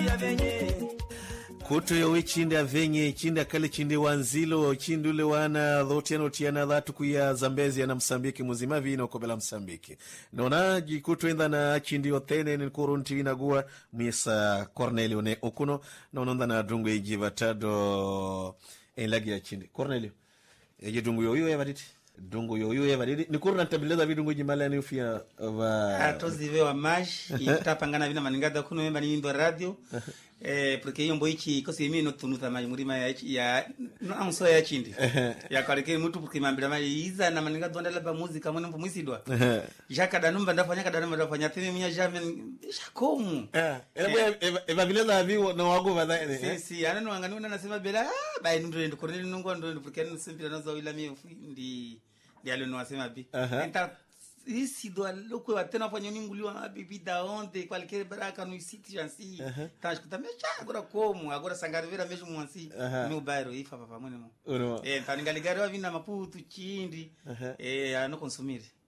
Kuto yo ichinde avenye ichinde akale chinde wanzilo chindule wana dhoteno tiana dhatu kuya Zambezi na Msambiki muzima vino kobela Msambiki nona jikuto enda na chindi otene ni kurunti inagua misa Cornelio ne okuno nononda na dungu ijivatado enlagi ya chindi Cornelio eje dungu yoyo evaditi dungu yoyo evaditi ni kuruna tabileza vidungu jimala ni ufia va atozive wa maji itapangana vina maningada kuno memba ni ndo radio porque yombo ichi kosi mimi no tunuta maji murima ya no anso ya chindi ya kaleke mtu porque mambira maji iza na maningada ndala ba muzika mwana mwisidwa jaka danumba ndafanya kadanumba ndafanya temi mnya jamen shakomu eva vileza viwo no wago vadha si ana no ngani unasema bela ba ndo Cornelio nungo ndo porque nsimpira nazo ila mimi ndi dialo no asema bi enta isi do loko atena fanya ninguliwa bibida onde qualquer baraka no sítio jansi tá escutando mecha agora como agora sangarivera mesmo assim meu bairro ifa papa mano tá ningaligaro vinda Maputo chindi a não consumir